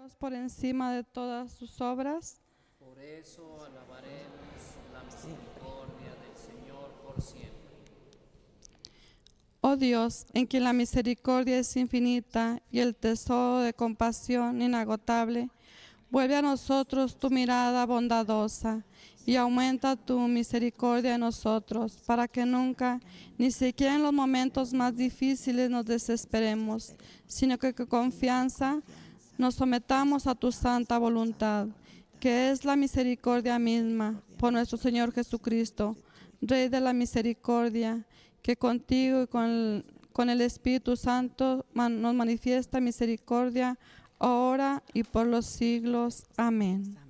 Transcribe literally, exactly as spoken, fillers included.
Dios por encima de todas sus obras. Por eso alabaremos la misericordia del Señor por siempre. Oh Dios, en quien la misericordia es infinita y el tesoro de compasión inagotable, vuelve a nosotros tu mirada bondadosa y aumenta tu misericordia en nosotros, para que nunca, ni siquiera en los momentos más difíciles, nos desesperemos, sino que con confianza nos sometamos a tu santa voluntad, que es la misericordia misma, por nuestro Señor Jesucristo, Rey de la misericordia, que contigo y con el, con el Espíritu Santo man, nos manifiesta misericordia ahora y por los siglos. Amén.